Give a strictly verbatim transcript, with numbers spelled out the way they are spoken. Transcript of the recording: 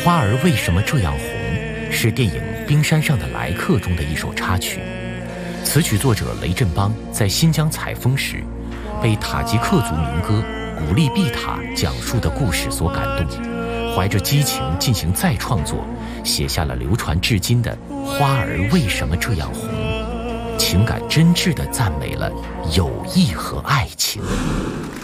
花儿为什么这样红是电影《冰山上的来客》中的一首插曲。词曲作者雷振邦在新疆采风时，被塔吉克族民歌《古力碧塔》讲述的故事所感动，怀着激情进行再创作，写下了流传至今的《花儿为什么这样红》，情感真挚地赞美了友谊和爱情。